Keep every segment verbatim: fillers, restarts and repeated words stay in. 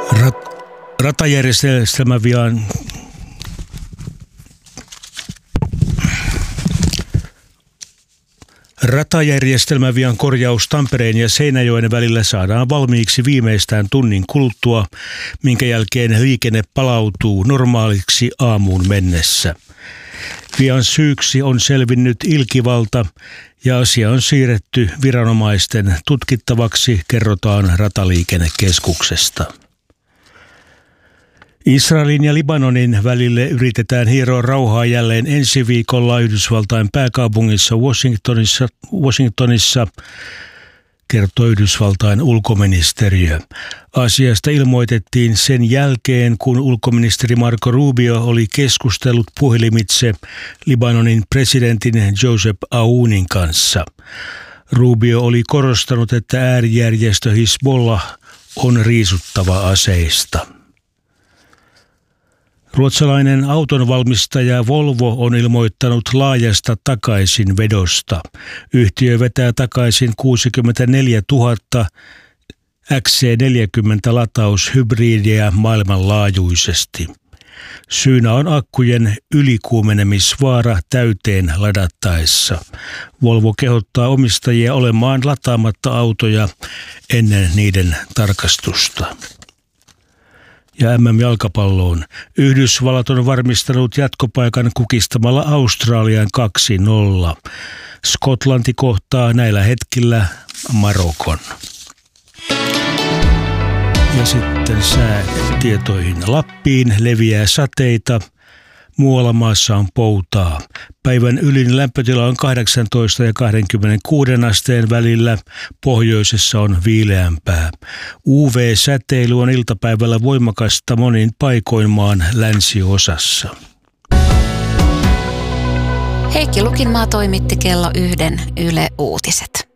Rat, ratajärjestelmä vian Ratajärjestelmävian korjaus Tampereen ja Seinäjoen välillä saadaan valmiiksi viimeistään tunnin kuluttua, minkä jälkeen liikenne palautuu normaaliksi aamuun mennessä. Vian syyksi on selvinnyt ilkivalta ja asia on siirretty viranomaisten tutkittavaksi, kerrotaan Rataliikennekeskuksesta. Israelin ja Libanonin välille yritetään hieroa rauhaa jälleen ensi viikolla Yhdysvaltain pääkaupungissa Washingtonissa, Washingtonissa, kertoo Yhdysvaltain ulkoministeriö. Asiasta ilmoitettiin sen jälkeen, kun ulkoministeri Marco Rubio oli keskustellut puhelimitse Libanonin presidentin Joseph Aounin kanssa. Rubio oli korostanut, että äärijärjestö Hizbollah on riisuttava aseista. Ruotsalainen autonvalmistaja Volvo on ilmoittanut laajasta takaisinvedosta. Yhtiö vetää takaisin kuusikymmentäneljätuhatta X C neljäkymmentä lataushybridiä maailmanlaajuisesti. Syynä on akkujen ylikuumenemisvaara täyteen ladattaessa. Volvo kehottaa omistajia olemaan lataamatta autoja ennen niiden tarkastusta. Ja M M-jalkapalloon. Yhdysvallat on varmistanut jatkopaikan kukistamalla Australian kaksi nolla. Skotlanti kohtaa näillä hetkillä Marokon. Ja sitten säätietoihin. Lappiin leviää sateita. Muualla maassa on poutaa. Päivän ylin lämpötila on kahdeksantoista ja kaksikymmentäkuusi asteen välillä. Pohjoisessa on viileämpää. U V-säteily on iltapäivällä voimakasta monin paikoin maan länsiosassa. Heikki Lukinmaa toimitti kello yhden Yle Uutiset.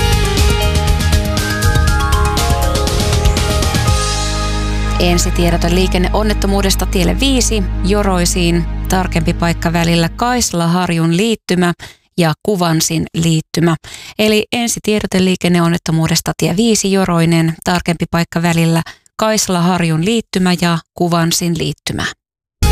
Ensitiedote liikenneonnettomuudesta tielle viisi Joroisiin, tarkempi paikka välillä Kaisla-Harjun liittymä ja Kuvansin liittymä. Eli ensitiedote liikenneonnettomuudesta tie viisi Joroinen, tarkempi paikka välillä Kaisla-Harjun liittymä ja Kuvansin liittymä.